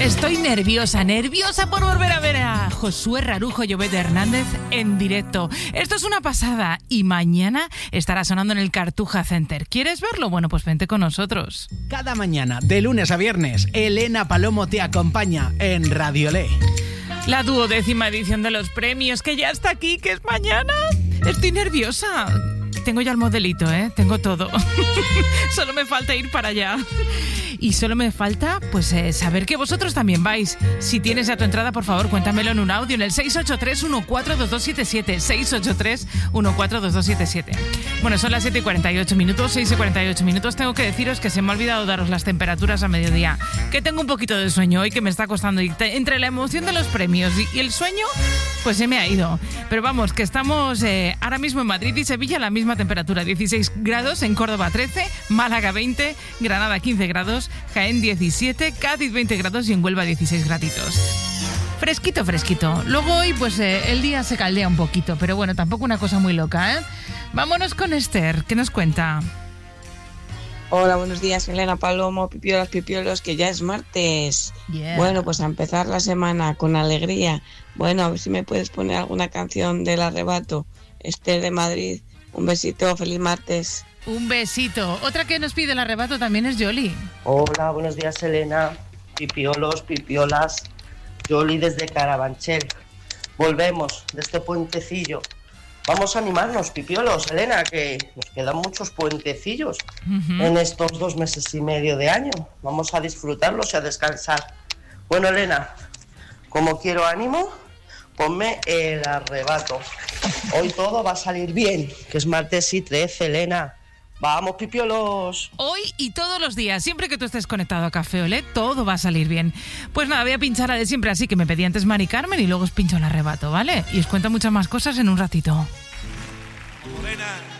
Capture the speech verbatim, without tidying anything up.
Estoy nerviosa, nerviosa por volver a ver a Josué Rarujo y Obed Hernández en directo. Esto es una pasada y mañana estará sonando en el Cartuja Center. ¿Quieres verlo? Bueno, pues vente con nosotros. Cada mañana, de lunes a viernes, Elena Palomo te acompaña en Radiolé. La duodécima edición de los premios, que ya está aquí, que es mañana. Estoy nerviosa. Tengo ya el modelito, ¿eh? Tengo todo. Solo me falta ir para allá. Y solo me falta, pues, eh, saber que vosotros también vais. Si tienes ya tu entrada, por favor, cuéntamelo en un audio en el seis ocho tres, uno cuatro dos dos siete siete. seis ocho tres, uno cuatro dos dos siete siete. Bueno, son las siete y cuarenta y ocho minutos, seis y cuarenta y ocho minutos. Tengo que deciros que se me ha olvidado daros las temperaturas a mediodía. Que tengo un poquito de sueño hoy, que me está costando. Y te, entre la emoción de los premios y, y el sueño, pues se me ha ido. Pero vamos, que estamos eh, ahora mismo en Madrid y Sevilla la misma temperatura. dieciséis grados, en Córdoba trece, Málaga veinte, Granada quince grados, Jaén diecisiete, Cádiz veinte grados y en Huelva dieciséis graditos. Fresquito, fresquito. Luego hoy pues eh, el día se caldea un poquito, pero bueno, tampoco una cosa muy loca, ¿eh? Vámonos con Esther, ¿qué nos cuenta? Hola, buenos días, Elena Palomo, pipiolas, pipiolos, que ya es martes. Yeah. Bueno, pues a empezar la semana con alegría. Bueno, a ver si me puedes poner alguna canción del Arrebato. Esther de Madrid, un besito, feliz martes. Un besito. Otra que nos pide el Arrebato también es Yoli. Hola, buenos días, Elena, pipiolos, pipiolas, Yoli desde Carabanchel. Volvemos de este puentecillo. Vamos a animarnos, pipiolos, Elena, que nos quedan muchos puentecillos uh-huh. en estos dos meses y medio de año. Vamos a disfrutarlos y a descansar. Bueno, Elena, como quiero ánimo, ponme el Arrebato. Hoy todo va a salir bien, que es martes y trece, Elena. ¡Vamos, pipiolos! Hoy y todos los días, siempre que tú estés conectado a Café Olé, todo va a salir bien. Pues nada, voy a pinchar la de siempre, así que me pedí antes Mari Carmen y luego os pincho el Arrebato, ¿vale? Y os cuento muchas más cosas en un ratito. Morena.